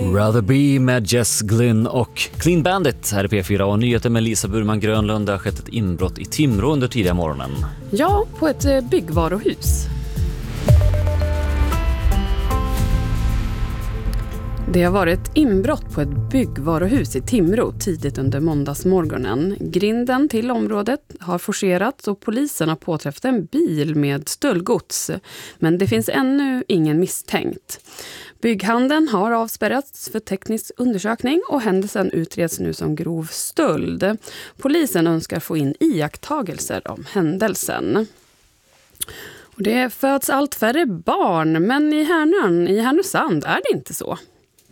Rather Be med Jess Glynn och Clean Bandit här i P4 och nyheter med Lisa Burman Grönlund. Det har skett ett inbrott i Timrå under tidiga morgonen. Ja, på ett byggvaruhus. Det har varit inbrott på ett byggvaruhus i Timrå tidigt under måndagsmorgonen. Grinden till området har forcerats och polisen har påträffat en bil med stöldgods. Men det finns ännu ingen misstänkt. Bygghandeln har avspärrats för teknisk undersökning och händelsen utreds nu som grov stöld. Polisen önskar få in iakttagelser om händelsen. Och det föds allt färre barn, men i Härnösand är det inte så.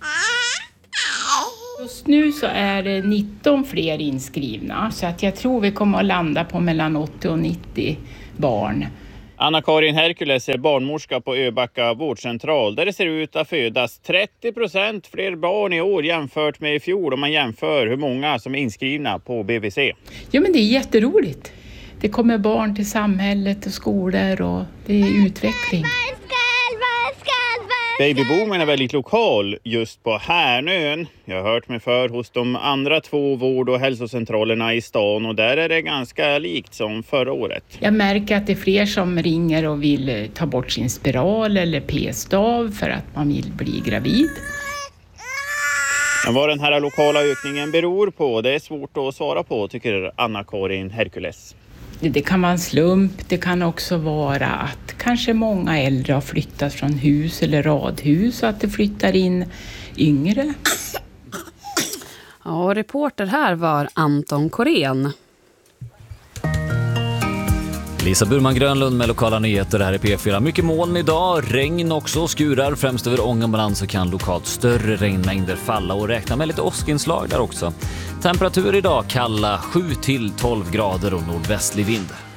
Just nu så är det 19 fler inskrivna, så att jag tror vi kommer att landa på mellan 80 och 90 barn. Anna-Karin Herkules är barnmorska på Öbacka vårdcentral där det ser ut att födas 30% fler barn i år jämfört med i fjol om man jämför hur många som är inskrivna på BVC. Ja, men det är jätteroligt. Det kommer barn till samhället och skolor och det är utveckling. Babyboomen är väldigt lokal just på Härnön. Jag har hört mig för hos de andra 2 vård- och hälsocentralerna i stan och där är det ganska likt som förra året. Jag märker att det är fler som ringer och vill ta bort sin spiral eller p-stav för att man vill bli gravid. Men vad den här lokala ökningen beror på, det är svårt att svara på, tycker Anna-Karin Herkules. Det kan vara en slump, det kan också vara att kanske många äldre har flyttat från hus eller radhus och att det flyttar in yngre. Ja, reporter här var Anton Korén. Lisa Burman Grönlund med lokala nyheter här i P4. Mycket moln idag, regn också, skurar främst över Ångermanland så kan lokalt större regnmängder falla och räkna med lite åskinslag där också. Temperatur idag kalla 7 till 12 grader och nordvästlig vind.